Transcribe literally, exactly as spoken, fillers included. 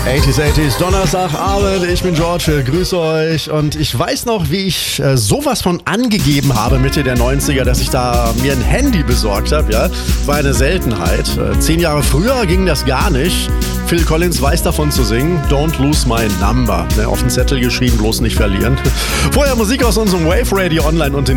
achtziger, achtziger, Donnerstagabend, ich bin George, grüße euch und ich weiß noch, wie ich äh, sowas von angegeben habe Mitte der neunziger, dass ich da mir ein Handy besorgt habe, ja, war eine Seltenheit. Äh, zehn Jahre früher ging das gar nicht. Phil Collins weiß davon zu singen, Don't Lose My Number, ne, auf den Zettel geschrieben, bloß nicht verlieren. Vorher Musik aus unserem Wave Radio Online und den